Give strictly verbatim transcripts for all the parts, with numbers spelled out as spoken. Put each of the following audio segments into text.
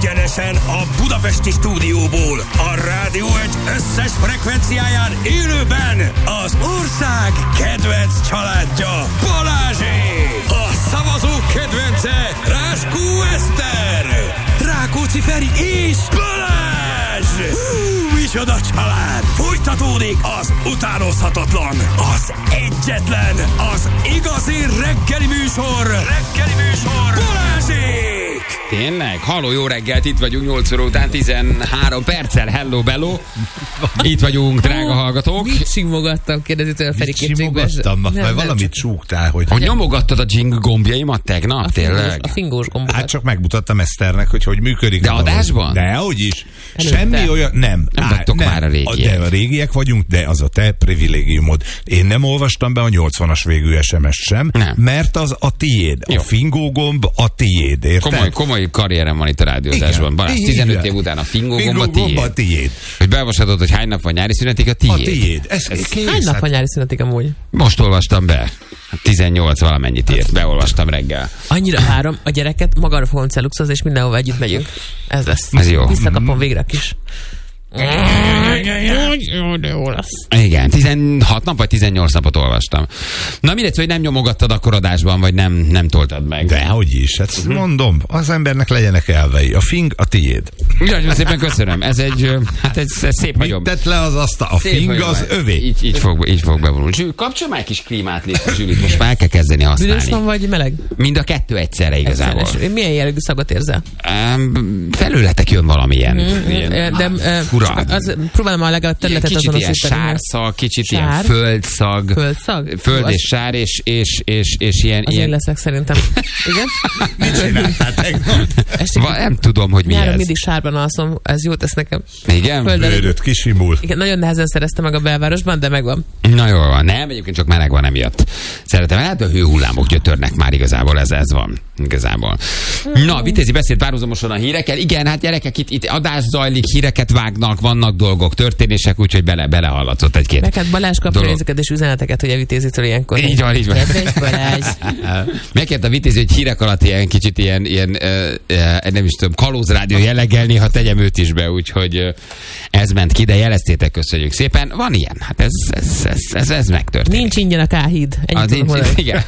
Egyenesen a budapesti stúdióból, a Rádió egy összes frekvenciáján élőben az ország kedvenc családja, Balázsék! A szavazók kedvence, Ráskó Eszter, Rákóczi Feri és Balázs! Hú, micsoda család! Folytatódik az utánozhatatlan, az egyetlen, az igazi reggeli műsor, reggeli műsor, Balázsék! Tényleg? Halló, jó reggelt, itt vagyunk nyolc óra után, tizenhárom perccel, hello, bello. Itt vagyunk, drága hallgatók. Mit simogattam, kérdezi tőle a Feri kétségbe. Simogattam, majd valamit csúgtál, hogy... Hogy nyomogattad a jing gombjaimat tegnap, a tényleg? fingós, a fingós gombokat. Hát csak megmutattam Eszternek, hogy hogy működik. De adásban? De, hogy is. Előtte. Semmi olyan... Nem. Nem Á, vagytok nem. már a régiek. De a régiek vagyunk, de az a te privilégiumod. Én nem olvastam be a nyolcvanas végű es em es sem, nem. Mert az a tiéd. Jó. A fingógomb a tiéd, érted? Komoly, komoly karrierem van itt a rádiózásban. Balázs, tizenöt év után a fingógomba tiéd. a tiéd. Hogy beolvashatod, hogy hány nap van nyári szünetig, a tiéd. A tiéd. Ez, Ez kész. Hány nap van nyári szünetig amúgy? Most olvastam be. tizennyolc valamennyit írt. Beolvastam reggel. Annyira három, a gyereket magára fogom celuxozni, és mindenhova együtt megyünk. Ez lesz. Ez jó. Visszakapom végre a kis. Jó, de jó lesz. Igen, tizenhat nap vagy tizennyolc napot olvastam. Na mindegy, hogy nem nyomogattad akkor adásban, vagy nem, nem toltad meg. De hogy is, hát uh-huh. mondom, az embernek legyenek elvei. A fing a tiéd. Nagyon szépen köszönöm. Ez egy, hát ez, ez szép hagyom. Tett le az asztal, a Szép fing hagyomány. az övé. Így, így, fog, így fog bevonulni. Zsül, kapcsol már egy kis klímát, légy, Zsülit, most már kell kezdeni használni. Büdös van, vagy meleg? Mind a kettő egyszerre igazából. Egyszerűen. Milyen jellegű szagot érzel? Um, felőletek jön valamilyen. Mm, ilyen, de uh, fura. az, próbálom a legalább területet Kicsit ilyen azonosítani. sárszag, kicsit Sár? ilyen földszag. Földszag? Föld Az- és sár, és, és, és, és ilyen... Az ilyen... én leszek szerintem. Igen? Mit csináltál tegnap? Estig, Va, nem tudom, hogy mi nyáron ez. mindig sárban alszom, ez jót tesz nekem. Igen? Földön- Bőröd kisimul. Igen, nagyon nehezen szereztem meg a belvárosban, de megvan. Na jól van, nem, egyébként csak meleg van emiatt. Szeretem, hát a hőhullámok gyötörnek már igazából, ez, ez van. Igazából. Na, Vitézi beszélt párhuzamosan a hírekkel. Igen, hát gyerekek, itt, itt adás zajlik, híreket vágnak, vannak dolgok, történések, úgyhogy bele, belehallatszott egy-két. Neked Balázs kapja dolog. nézeket és üzeneteket, hogy a Vitézitől ilyenkor. Így van, így van. Kedves Balázs. Megkért a Vitézi, hogy hírek alatt ilyen kicsit ilyen, ilyen ö, ö, nem is tudom, kalózrádió jelleggel, néha tegyem őt is be, úgyhogy ö, ez ment ki, de jeleztétek, köszönjük szépen. Van ilyen, hát ez, ez, ez, ez, ez megtörténik. Nincs ingyen a K-híd. Ennyit Az tudom nincs, mondani. igen.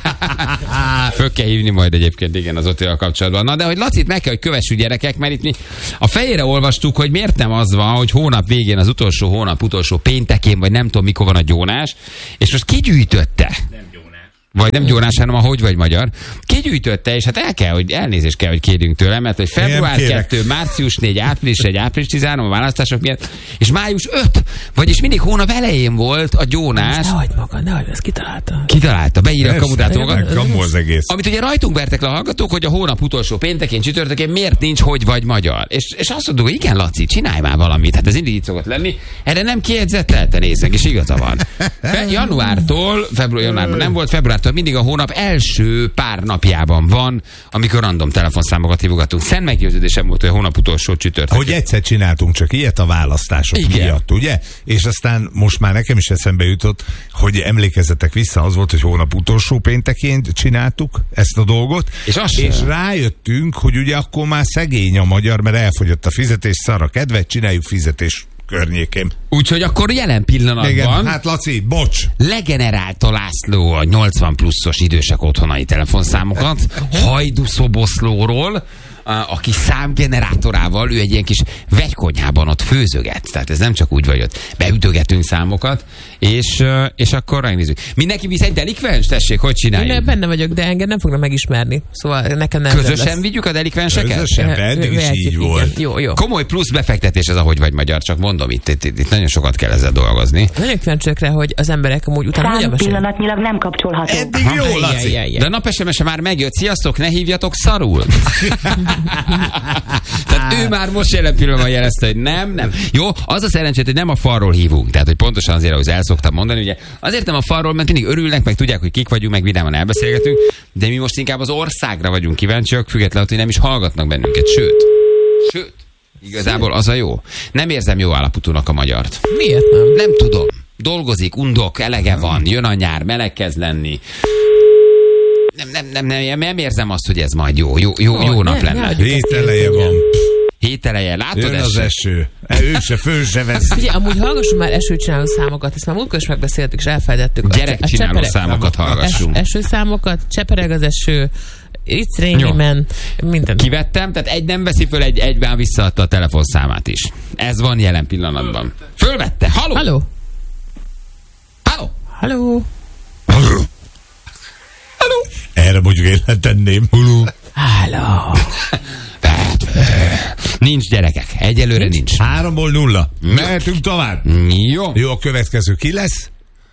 Föl kell hívni majd egyébként, igen, az Ottival kapcsolatban. Na, de hogy Lacit meg kell, hogy kövessük gyerekek, mert itt mi a fejére olvastuk, hogy miért nem az van, hogy hónap végén, az utolsó hónap, utolsó péntekén, vagy nem tudom mikor van a gyónás, és most kigyűjtötte. Vagy nem gyónás, hanem a hogy vagy magyar. Kigyűjtötte, és hát el kell, hogy elnézést kell, hogy kérjünk tőle, mert hogy február kettő, március négy, április egy, április tizenhárom a választások miatt, és május öt, vagyis mindig hónap elején volt a gyónás. Ne hagyd magad, ne hagyd, ezt kitalálta. Kitalálta, beírja a kamutátomokat. Kamu az egész. Amit ugye rajtunk vertek le a hallgatók, hogy a hónap utolsó péntekén, csütörtökén miért nincs hogy vagy magyar. És, és azt mondjuk, hogy igen, Laci, csinálj már valamit. Hát ez mindig így szokott lenni. Erre nem kiegyzettelten észek, és igaza van. Fe, januártól, február, januárban nem volt, februártól mindig a hónap első pár napjában van, amikor random telefonszámokat hívogatunk. Szent meggyőződésem volt, hogy a hónap utolsó csütörtök. Hogy egyszer csináltunk csak ilyet a választások Igen. miatt, ugye? És aztán most már nekem is eszembe jutott, hogy emlékezzetek vissza, az volt, hogy hónap utolsó péntekén csináltuk ezt a dolgot, És az és sem. rájöttünk, hogy ugye akkor már szegény a magyar, mert elfogyott a fizetés, szar a kedvet, csináljuk fizetés környékén. Úgyhogy akkor jelen pillanatban Igen, hát Laci, bocs! legenerálta László a nyolcvan pluszos idősek otthonai telefonszámokat, Hajdu Szoboszlóról, a- aki számgenerátorával, ő egy ilyen kis vegykonyhában ott főzöget. Tehát ez nem csak úgy vagy ott. Beütögetünk számokat, és, ö, és akkor megnézzük. Mindenki visz egy delikvens? Tessék, hogy csináljuk? Én benne vagyok, de engem nem fognak megismerni. Szóval nekem nem Közösen vigyük a delikvenseket? Közösen, de eddig is Vehetjük, így igen. volt. Jó, jó. Komoly plusz befektetés ez, ahogy vagy magyar, csak mondom, itt, itt, itt, itt nagyon sokat kell ezzel dolgozni. Nagyon kíváncsiak rá, hogy az emberek amúgy utána hogyan Szám mesélnek. pillanatnyilag nem kapcsolható. Eddig jó, Laci! Ajj, ajj, ajj. De a nap es em es-e már megjött, sziasztok, ne hívjatok szarul. Tehát ő már most jelen pillanatban jelezte, hogy nem, nem. Jó, az a szerencsét, hogy nem a falról hívunk. Tehát, hogy pontosan azért, ahogy el szoktam mondani, ugye azért nem a falról, mert mindig örülnek, meg tudják, hogy kik vagyunk, meg vidáman elbeszélgetünk, de mi most inkább az országra vagyunk kíváncsiak, függetlenül, hogy nem is hallgatnak bennünket. Sőt, sőt, igazából az a jó. Nem érzem jó állapotúnak a magyart. Miért nem? Nem tudom. Dolgozik, undok, elege van, jön a nyár, meleg kezd lenni. Nem, nem, nem, nem, nem érzem azt, hogy ez majd jó, jó, jó, jó nap nem, lenne. nem. Hét eleje van. Hételeje, látod Jön az eső? eső. Ő se, föl se vesz. Ugye, amúgy hallgassunk már esőcsináló számokat, ezt már múltkor is megbeszéltük, és elfelejtettük. Gyerekcsináló számokat hallgassunk. Es, esőszámokat, csepereg az eső, it's raining man, minden. Kivettem, tehát egy nem veszi föl, egy egyben visszaadta a telefonszámát is. Ez van jelen pillanatban. Fölvette. Halló? Halló? Halló? Halló? Halló? Halló? Erre mondjuk én letenném. Halló. Halló? Nincs gyerekek. Egyelőre nincs. nincs. Háromból nulla. Mehetünk tovább. Jó. Jó, a következő ki lesz?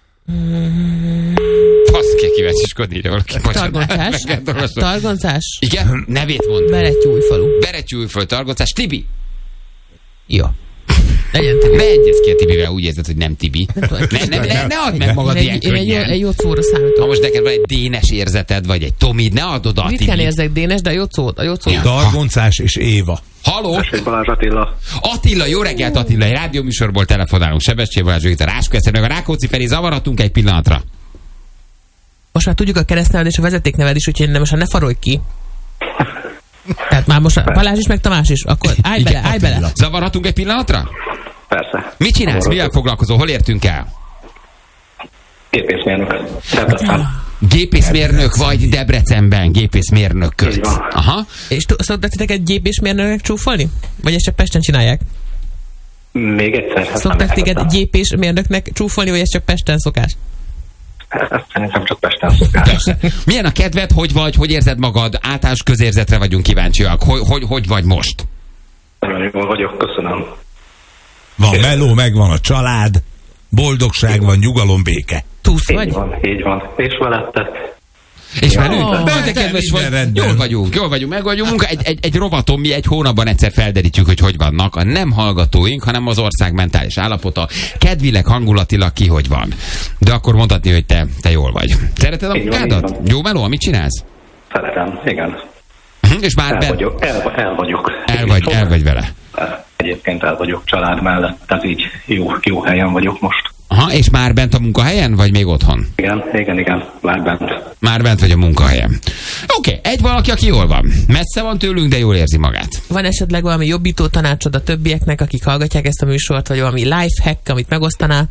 Fasz kell kíváncsiskodni, ide valaki. Targoncás? Targoncás? Igen? Nevét mondd. Berettyújfalu. Berettyújfalu, Targoncás. Tibi. Jó. Legyen Tibi. Ne egyezz ki a Tibivel, úgy érzed, hogy nem Tibi. Ne, ne, ne, ne add meg magad én ilyen egy, én egy, jó, könnyen. egy jó szóra számítom. Ha most neked van egy dénes érzeted, vagy egy Tomid, ne add oda a Ritkán Tibit. érzek dénes, de a jó szó, a jó szó. Targoncás és Éva. Halló? Tessék, Balázs Attila. Attila, jó reggelt Attila, egy rádióműsorból telefonálunk. Sebestyén Balázs, itt a Ráskó Eszter, meg a Rákóczi Feri, zavarhatunk egy pillanatra. Most már tudjuk a keresztneved és a vezetékneved is, úgyhogy most már ne farolj ki. Tehát már most Balázs is, meg Tamás is. Akkor állj bele, állj bele. Zavarhatunk egy pillanatra? Persze. Mit csinálsz? Mivel foglalkozol? Hol értünk el? Gépészmérnök. Debrecen. Gépészmérnök vagy Debrecenben, gépészmérnök köt. Így van. Aha. És szoktak titeket gépészmérnöknek csúfolni? Vagy ezt csak Pesten csinálják? Még egyszer. hát Szoktak nem téged értettem. gépészmérnöknek csúfolni, vagy ez csak Pesten szokás? Ezt szerintem csak Pesten szokás. Persze. Milyen a kedved? Hogy vagy? Hogy érzed magad? Általános közérzetre vagyunk kíváncsiak. Hogy, hogy, hogy vagy most? Nagyon jól vagyok, köszönöm. Van meló, megvan a család, boldogság van, nyugalom, béke. Túsz Így vagy? van, így van. És veled? És Ja, velünk? de- Oh, de de kedves minden vagy. rendben. Jól vagyunk, jól vagyunk, meg vagyunk. Munka. Egy, egy, egy rovaton mi egy hónapban egyszer felderítjük, hogy hogy vannak. A nem hallgatóink, hanem az ország mentális állapota. Kedvileg, hangulatilag ki hogy van. De akkor mondhatni, hogy te, te jól vagy. Szereted a Így van, munkádat? így van. Jó meló, amit csinálsz? Szeretem, igen. Hm, És már El ben, vagyok, el, el vagyok. el, vagy, el vagy vele. Egyébként el vagyok család mellett, tehát így jó, jó helyen vagyok most. Aha, és már bent a munkahelyen, vagy még otthon? Igen, igen, igen, már bent. Már bent vagy a munkahelyen. Oké, okay, egy valaki, aki jól van. Messze van tőlünk, de jól érzi magát. Van esetleg valami jobbító tanácsod a többieknek, akik hallgatják ezt a műsort, vagy valami life hack, amit megosztanál?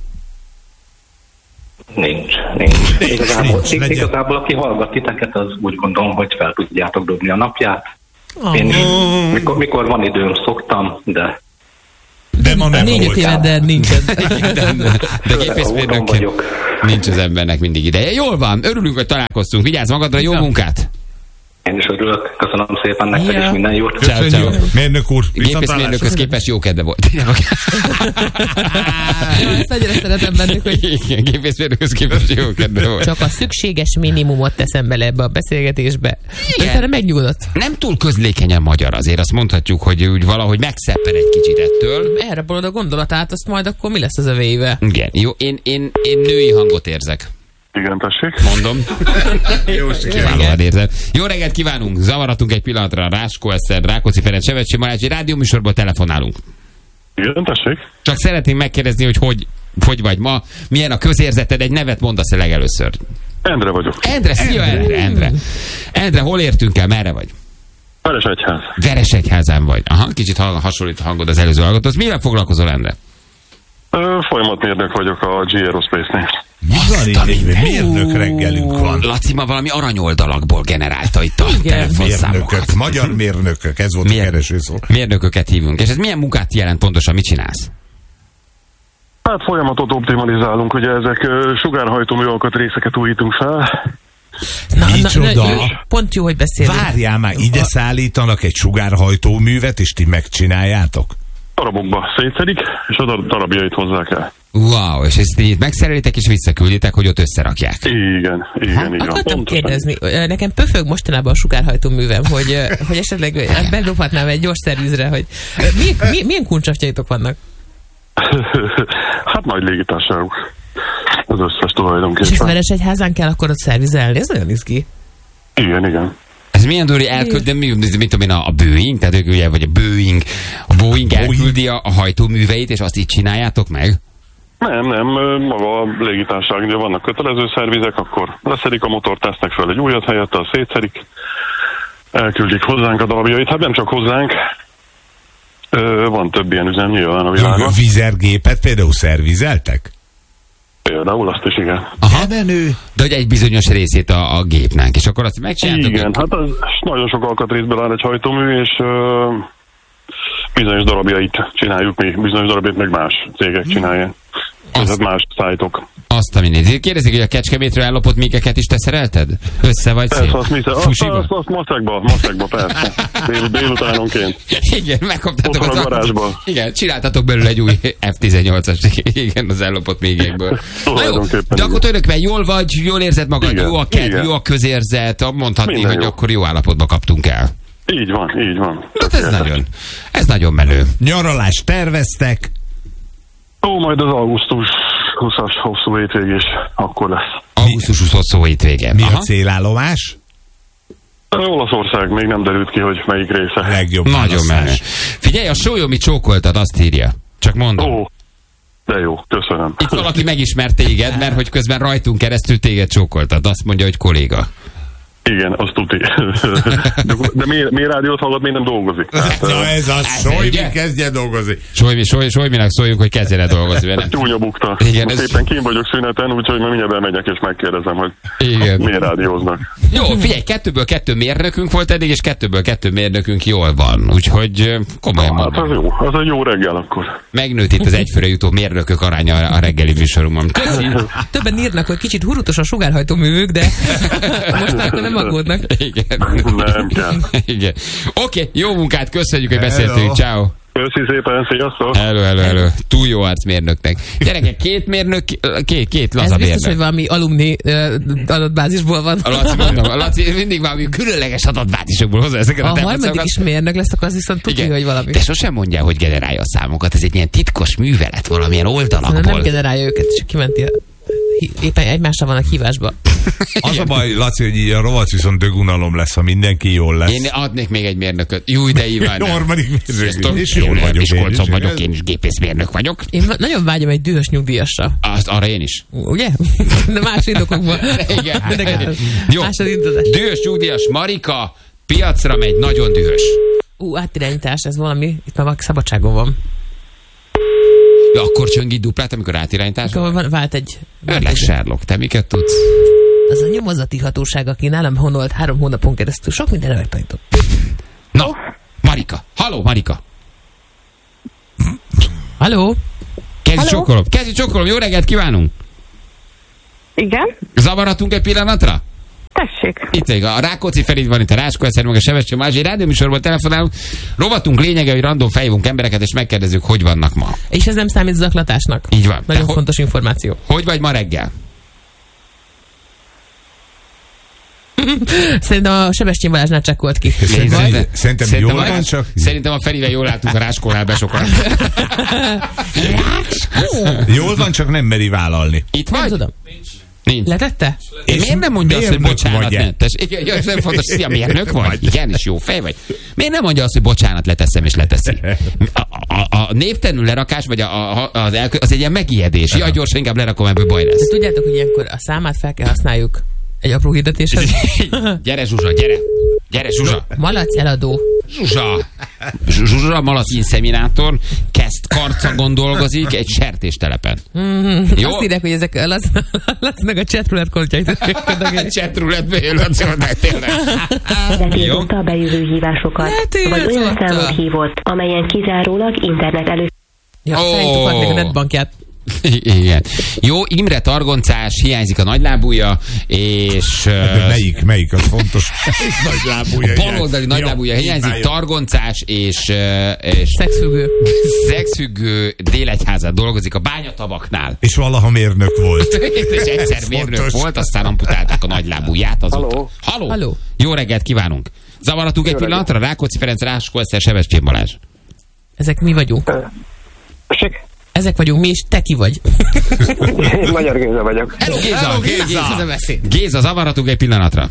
Nincs, nincs. Igazából, Nincs, legyen. igazából aki hallgat titeket, az úgy gondolom, hogy fel tudjátok dobni a napját. Oh. Én is, mikor, mikor van időm, szoktam, de De ma nem Négy-öt volt. éve, de nincsen. De, de Úton gépészmérnök vagyok. nincs az embernek mindig ideje. Jól van, örülünk, hogy találkoztunk. Vigyázz magadra, jó munkát! Én is örülök. Köszönöm szépen nektek Ja. is minden jót. Ciao, ciao. Mérnök úr, viszontlátásra. Gépészmérnökhöz képest jó kedve volt. Ezt annyira szeretem bennük, hogy Igen, gépészmérnökhöz képest jó kedve volt. csak a szükséges minimumot teszem bele ebbe a beszélgetésbe. Igen. Utána megnyugodott. Nem túl közlékenyen magyar azért, azt mondhatjuk, hogy úgy valahogy megszepper egy kicsit ettől. Erre bolond a gondolatát, azt majd akkor mi lesz az övéivel? Igen, jó, én, én, én női hangot érzek. Igen, tessék. Mondom. Jó, kiválóan érzed. Jó reggelt kívánunk! Zavaratunk egy pillanatra. Ráskó Eszter, Rákóczi Ferenc, Sebestyén Balázs, egy rádióműsorból telefonálunk. Igen, tessék. Csak szeretném megkérdezni, hogy hogy, hogy vagy ma, milyen a közérzeted, egy nevet mondasz el legelőször. Endre vagyok. Endre, szia Endre, Endre. Endre, hol értünk el, merre vagy? Veresegyház. Veresegyházán vagy. Aha, kicsit ha- hasonlít a hangod az előző hallgatóhoz. Mivel foglalkozol, Endre? Ö, Folyamatmérnök vagyok a G Aerospace-nél. Mi van itt? Egy mérnök reggelünk van. Laci ma valami aranyoldalakból generálta itt a telefonszámokat. Mérnökök, magyar mérnökök, ez volt a Milyen- kereső szó. Mérnököket hívunk. És ez milyen munkát jelent pontosan? Mit csinálsz? Hát folyamatot optimalizálunk, ugye ezek ö, sugárhajtómű alkatrészeket újítunk fel. Na, Micsoda? jó, pont jó, hogy beszélünk. Várjál már, ide szállítanak egy sugárhajtóművet, és ti megcsináljátok? Darabokba szétszedik, és a dar- darabjait hozzák el. Wow, és ezt így megszerelitek és visszakülditek, hogy ott összerakják. Igen, igen, igen. Akartam Pontosan. kérdezni, ö, nekem pöfög mostanában a sugárhajtó művem, hogy, ö, hogy esetleg ö, bedobhatnám egy gyors szervizre, hogy ö, milyen, milyen, milyen kuncsafjaitok vannak? Hát nagy légitársaságok. Az összes És ezt tulajdonképpen. Veresegyházán kell akkor ott szervizelni? Ez nagyon izgi. Igen, igen. Ez milyen Dori elküld, de mi, mint tudom én, a, a Boeing, tehát ők ugye, vagy a Boeing, a Boeing elküldi a, a hajtóműveit, és azt így csináljátok meg? Nem, nem, ö, maga a légitársaságnél vannak kötelező szervizek, akkor leszedik a motort, tesznek fel egy újat helyette, a szétszedik, elküldik hozzánk a darabjait, hát nem csak hozzánk, Ö, van több ilyen üzem nyilván a világon. Vizergépet például szervizeltek? Például azt is, igen. Aha. De hogy egy bizonyos részét a, a gépnánk, és akkor azt megcsináltuk. Igen, hát az nagyon sok alkatrészből áll egy hajtómű, és ö, bizonyos darabjait csináljuk mi, bizonyos darabjait meg más cégek csinálják. Tehát más szájtok. Azt a minét. Kérdezik, hogy a Kecskemétről ellopott mégeket is te szerelted? Össze vagy szép? Persze, azt, mi, azt, azt, azt maszekba, maszekba, persze. Dél, délutánonként. Igen, megkaptátok az a garázsban. Igen, csináltatok belőle egy új ef tizennyolcas, igen, az ellopott mégekből. Na jó, de akkor tulajdonképpen jól vagy, jól érzed magad, igen, jó a kedv, jó a közérzet, mondhatni, minden hogy jó. Akkor jó állapotba kaptunk el. Így van, így van. Hát ez nagyon, ez nagyon menő. Nyaralást terveztek? Ó, majd az augusztus huszas hosszú hétvégés, akkor lesz. augusztus huszas hosszú hétvége. Mi Aha. a célállomás? Olaszország, még nem derült ki, hogy melyik része. A legjobb. Nagyon menő. Figyelj, a Sólyom csókoltad, azt írja. Csak mondom. Ó, de jó, köszönöm. Itt valaki megismert téged, mert hogy közben rajtunk keresztül téged csókoltad. Azt mondja, hogy kolléga. Igen, azt tudni. De, de miért, miért rádiót hallgat, miért nem dolgozik? Tehát, na ez az, Sojmi kezdje dolgozni. Sojmi, Sojmi, Sojminak szóljunk, hogy kezdjen el dolgozni. Csúnya bukta. Igen, ez... Éppen kín vagyok szüneten, úgyhogy már mindjárt bemegyek és megkérdezem, hogy igen. Miért rádióznak. Jó, figyelj, kettőből kettő mérnökünk volt eddig, és kettőből kettő mérnökünk jól van. Úgyhogy komolyan hát, mondom. Az jó, az egy jó reggel akkor. Megnőtt itt az egyfőre jutó mérnökök aránya a reggeli műsorunkban. Többen írnak, hogy kicsit hurutos a sugárhajtóművük, de most már nem aggódnak. Igen. Nem kell. Igen. Oké, okay, jó munkát, köszönjük, hogy beszéltünk. Ciao. Köszi szépen, sziasztok. Hello, hello, hello. Túl jó arcmérnöknek. Gyerekek, két mérnök, két, két laza mérnök. Ez biztos, mérnök. hogy valami alumni uh, adatbázisból van. A Laci, mondom, a Laci mindig valami különleges adatbázisokból hozza ezeket a a harmadik is mérnök lesz, akkor az viszont tudja, hogy valami. De sosem mondja, hogy generálja a számokat. Ez egy ilyen titkos művelet valamilyen oldalakból. Nem generálja őket, csak kimenti a... éppen egymásra vannak hívásban. Az a baj, Laci, hogy így a rovat viszont dögunalom lesz, ha mindenki jól lesz. Én adnék még egy mérnököt. Jó, de Iván. Harmadik mérnök. És jól vagyok. Miskolcon vagyok, én is gépészmérnök vagyok. Én nagyon vágyom egy dühös nyugdíjasra. Azt arra én is. Ugye? De más indokokban. Igen. Jó. Dühös nyugdíjas Marika piacra megy, nagyon dühös. Ú, átirányítás, ez valami, itt már szabadságon van. Ja, akkor csöngít duplát, amikor átirányítás? Akkor van, vált egy... Örleg Sherlock, te miket tudsz? Az a nyomozati hatóság, aki nálam honolt három hónapon keresztül sok mindenre megtanított. Na, Marika. Halló, Marika. Halló? Kezdj csókolom, kezdj csókolom, jó reggelt kívánunk! Igen? Zavarhatunk egy pillanatra? Tessék. Itt a Rákóczi Ferid van, itt a Ráskó Eszter, meg a Sebestyén Balázs. Egy rádióműsorban telefonálunk. Rovatunk lényege, hogy random felhívunk embereket, és megkérdezzük, hogy vannak ma. És ez nem számít zaklatásnak. Így van. Nagyon Te fontos ho- információ. Hogy vagy ma reggel? Szerintem a Sebestyén Balázsnál csekkolt ki. Szerintem, szerintem jól van csak. Szerintem a Ferivel jól álltunk a Ráskónál besokat. Jól van, csak nem meri vállalni. Itt vagy? Nem tudom. Nincs. Letette? És miért nem mondja azt, hogy bocsánat, vagy-e? nem? Igen, ja, nem fontos, szia, mérnök vagy? Igen, és jó fej vagy. Miért nem mondja azt, hogy bocsánat, leteszem és leteszi? A, a, a névtelenül lerakás, vagy a, a, az, elkö, az egy ilyen megijedés. Ja, gyorsan inkább lerakom, ebből baj lesz. De tudjátok, hogy ilyenkor a számát fel kell használjuk egy apró hirdetéshez? Gyere, Zsuzsa, gyere! Gyere, Zsuzsa! Malac eladó. Zsuzsa! Zsuzsa, malac inszeminátor, kezd karcagon dolgozik egy sertéstelepen. Mm-hmm. Jó? Azt írják, hogy ezek Lacnak a chatroulette kontjait. A chatroulette bejön, Laci, tényleg. Megírta a bejövő hívásokat, vagy olyan számot hívott, amelyen kizárólag internet elő... Ja, oh. Felhívtuk még a netbankját. Igen. Jó, Imre targoncás, hiányzik a nagylábúja, és... Uh, melyik, melyik az fontos? nagylábúja. A baloldali nagylábúja hiányzik, targoncás, és... Uh, és szexfüggő. Szexfüggő Délegyházán dolgozik a bányatavaknál. És valaha mérnök volt. És egyszer mérnök fontos. volt, aztán amputálták a nagylábúját azóta. Halló. Halló. Jó reggelt kívánunk. Zavaratunk egy pillanatra? Rákóczi Ferenc, Ráskó Eszter, Sebestyén Balázs. Ezek mi vagyunk? Tessék? Ezek vagyunk mi, és te ki vagy? Én Magyar Géza vagyok. Hello, Géza! Hello, Géza! Géza, Géza, Géza, zavaratunk egy pillanatra.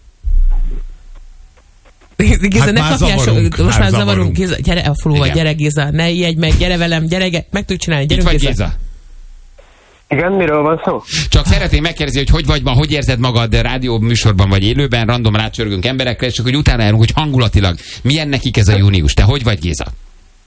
Géza, hát ne kapjál so, most már zavarunk. zavarunk. Géza, gyere a faluba, gyere Géza, ne ijedj meg, gyere velem, gyere, meg tudjuk csinálni, gyere Géza. Géza. Igen, miről van szó? Csak szeretném megkérdezni, hogy hogy vagy ma, hogy érzed magad rádió műsorban vagy élőben, random rácsörgünk emberekre, és csak hogy utána járunk, hogy hangulatilag milyen nekik ez a június. Te hogy vagy, Géza?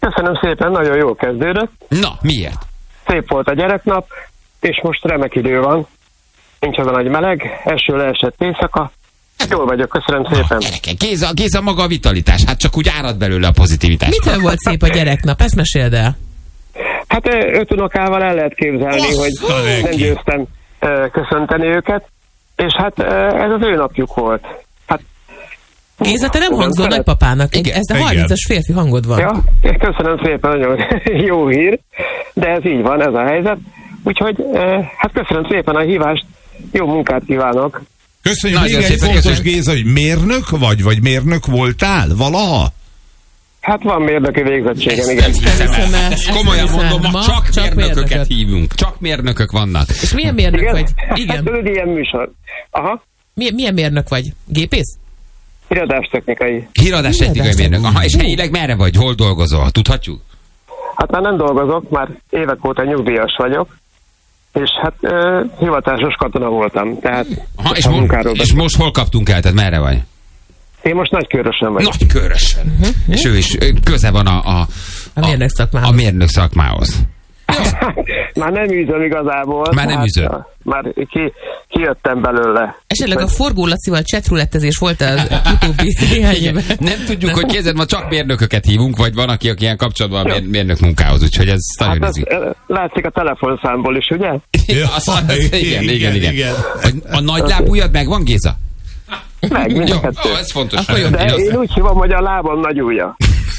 Köszönöm szépen, nagyon jól kezdődött. Na, miért? Szép volt a gyereknap, és most remek idő van. Nincs az a nagy meleg, eső leesett éjszaka. Jól vagyok, köszönöm szépen. Gyerekek, Géza, Géza maga a vitalitás, hát csak úgy árad belőle a pozitivitás. Mitől volt szép a gyereknap? Ezt meséld el. Hát öt unokával el lehet képzelni, Osz, hogy neki. nem győztem uh, köszönteni őket, és hát uh, ez az ő napjuk volt. Hát, Géza, te nem tudom, hangzol szeret- nagypapának. Igen. Ez a harmincas férfi hangod van. Ja, köszönöm szépen, nagyon jó hír, de ez így van, ez a helyzet. Úgyhogy uh, hát köszönöm szépen a hívást, jó munkát kívánok. Köszönjük. Nagyon Még egy szépen fontos, köszönjük. Géza, hogy mérnök vagy, vagy mérnök voltál valaha? Hát van mérnöki végzettségem, Ezt igen. nem hiszem el. hiszem el. Ezt Ezt komolyan nem hiszem mondom, el. ma Ma csak csak mérnököket mérnököt. hívunk. Csak mérnökök vannak. És milyen mérnök Igen? vagy? Hát Igen. ez egy ilyen műsor. Aha, Milyen, milyen mérnök vagy? Gépész? irodástechnikai. Híradás technikai mérnök. Aha, és helyileg merre vagy? Hol dolgozol? Tudhatjuk? Hát már nem dolgozok, már évek óta nyugdíjas vagyok, és hát ö, hivatásos katona voltam, tehát Aha, és, a mo- munkáról és beszélek. most hol kaptunk el? Tehát merre vagy? Én most Nagykőrösen vagyok. Nagy körösen. És ő is ö, köze van a, a, A mérnök szakmához. a mérnök szakmához. Már nem űzöm igazából. Már nem hát, űzöl. a- Már ki, kijöttem belőle. Esetleg a Forgó Lacival chatrulettezés volt az utóbbi néhány évben. Nem tudjuk, hogy kézed, ma csak mérnököket hívunk, vagy van, aki, aki ilyen kapcsolatban a mér- mérnök munkához, úgyhogy ez nagyon Hát ez izgi. ö, látszik a telefonszámból is, ugye? Ja, Azt- azt- igen, igen, igen, igen, igen. igen. A, a nagylábújad megvan, Géza? Meg, mind Jó, a kettő. ó, ez fontos. Akkor jó. De én úgy hívom, hogy a lábam nagy ujja.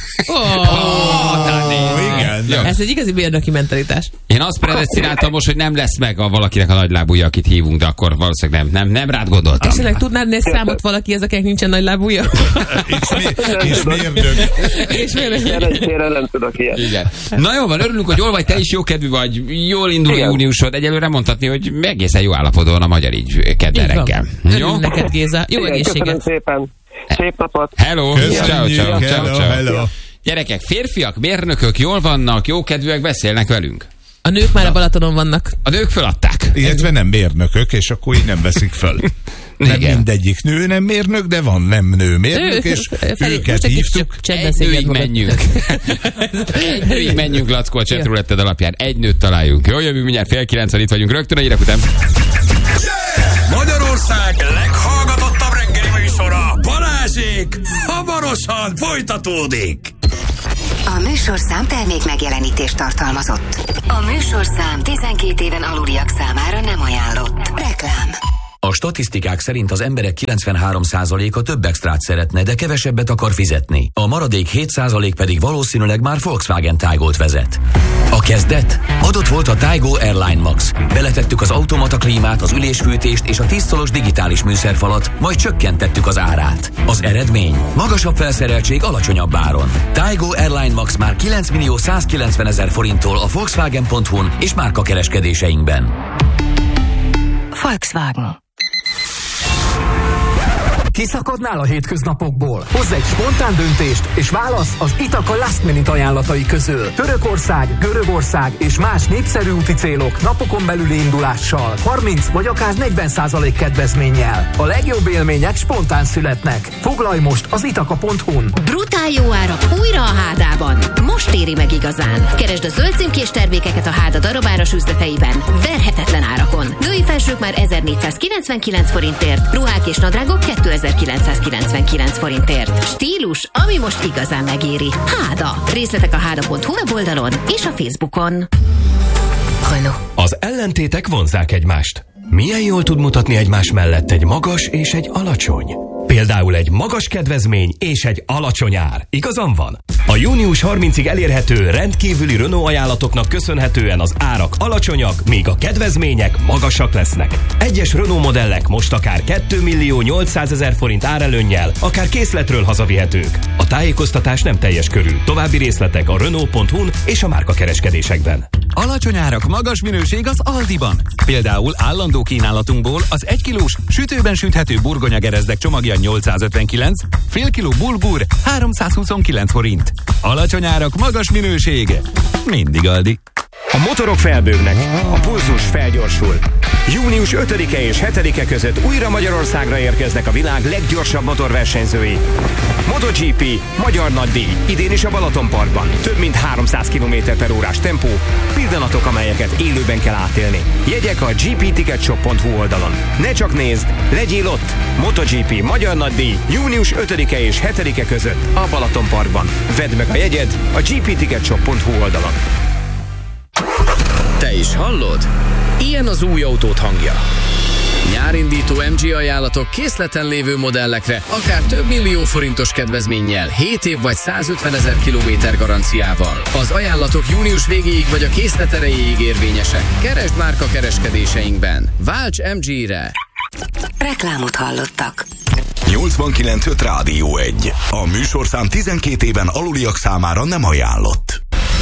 Oh, Ó, igen. Jó. ez egy igazi mérnöki mentalitás. Én azt predesztináltam most, hogy nem lesz meg a valakinek a nagylábúja, akit hívunk, de akkor valószínűleg nem, nem, nem rád gondoltam. Esetleg tudnád nézni számot valaki, ez akinek nincsen nagy lábúja? És, mi, és mérnök. És mérnök. Szerencsére nem tudok ilyet. Igen. Na jó van, örülünk, hogy jól vagy, te is jókedvű vagy, jól indul a Igen. júniusod, egyelőre mondhatni, hogy egészen jó állapodon a magyar így kedden Így van. reggel. Jó? Örülünk neked, Géza. Jó Igen, köszönöm egészséget. szépen. Szép napot. Hello! Ciao, ciao, ciao, Hello, ciao. hello. Gyerekek, férfiak, mérnökök jól vannak, jókedvűek, beszélnek velünk. A nők már a Balatonon vannak. A nők föladták. Illetve nem mérnökök, és akkor így nem veszik föl. Nem Igen. mindegyik nő nem mérnök, de van nem nő mérnök, Ő, és Feri, őket most egy kicsit hívtuk. csak csendben Egy szégyed nőig magad. menjünk. Egy nőig menjünk, Lackó, a chatrouletted alapján. Egy nőt találjunk. Jó, jövünk mindjárt fél kilencven, itt vagyunk rögtön a hírek után. Magyarország leghallgatottabb reggeli műsora, Balázsék, hamarosan folytatódik. A műsorszám termék megjelenítést tartalmazott. A műsorszám tizenkét éven aluliak számára nem ajánlott. Reklám. A statisztikák szerint az emberek kilencvenhárom százaléka több extrát szeretne, de kevesebbet akar fizetni. A maradék hét százalék pedig valószínűleg már Volkswagen Taygot vezet. A kezdet? Adott volt a Taygo Airline Max. Beletettük az automata klímát, az ülésfűtést és a tíz szolos digitális műszerfalat, majd csökkentettük az árát. Az eredmény? Magasabb felszereltség alacsonyabb áron. Taygo Airline Max már kilenc millió százkilencven ezer forinttól a Volkswagen pont hu-n és márkakereskedéseinkben. Volkswagen. Kiszakadnál a hétköznapokból? Hozz egy spontán döntést, és válasz az Itaka Last Minute ajánlatai közül. Törökország, Görögország és más népszerű úti célok napokon belüli indulással, harminc vagy akár negyven százalék kedvezménnyel. A legjobb élmények spontán születnek. Foglalj most az itaka pont hu-n. Brutál jó árak újra a Hádában. Most éri meg igazán. Keresd a zöld címkés termékeket a Háda darabáros üzleteiben. Verhetetlen árakon. Női felsők már ezernégyszázkilencvenkilenc forintért, ruhák és nadrágok kétezer-kilencszázkilencvenkilenc forintért. Stílus, ami most igazán megéri. Háda. Részletek a háda pont hu weboldalon és a Facebookon. Renault. Az ellentétek vonzzák egymást. Milyen jól tud mutatni egymás mellett egy magas és egy alacsony? Például egy magas kedvezmény és egy alacsony ár. Igazam van? A június harmincadikáig elérhető rendkívüli Renault ajánlatoknak köszönhetően az árak alacsonyak, míg a kedvezmények magasak lesznek. Egyes Renault modellek most akár két millió nyolcszázezer forint árelőnnyel, akár készletről hazavihetők. A tájékoztatás nem teljes körű. További részletek a Renault pont hu-n és a márkakereskedésekben. Alacsony árak, magas minőség az Aldiban. Például állandó kínálatunkból az egy kilós sütőben süthető burgonyagerezdek csomagja nyolcszázötvenkilenc, fél kiló bulgur háromszázhuszonkilenc forint. Alacsony árak, magas minőség. Mindig Aldi. A motorok felbőgnek, a pulzus felgyorsul. Június ötödike és hetedike között újra Magyarországra érkeznek a világ leggyorsabb motorversenyzői. MotoGP Magyar Nagydíj, idén is a Balatonparkban. Több mint háromszáz kilométer per órás tempó, pillanatok, amelyeket élőben kell átélni. Jegyek a gé pé ticket shop pont hu oldalon. Ne csak nézd, legyél ott! MotoGP Magyar Nagydíj június ötödike és hetedike között a Balatonparkban. Vedd meg a jegyed a gé pé ticket shop pont hu oldalon. Te is hallod? Ilyen az új autót hangja. Nyárindító em gé ajánlatok készleten lévő modellekre, akár több millió forintos kedvezménnyel, hét év vagy százötvenezer kilométer garanciával. Az ajánlatok június végéig vagy a készlet erejéig érvényesek. Keresd márka kereskedéseinkben. Válts em gére! Reklámot hallottak. nyolcvankilenc öt Rádió egy. A műsorszám tizenkét éven aluliak számára nem ajánlott.